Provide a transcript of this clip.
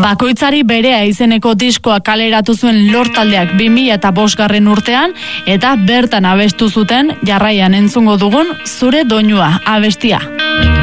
Bakoitzari berea izeneko diskoa kaleratu zuen Lord taldeak 2005 urtean eta bertan abestu zuten jarraian entzungo dugun Zure doinua abestia.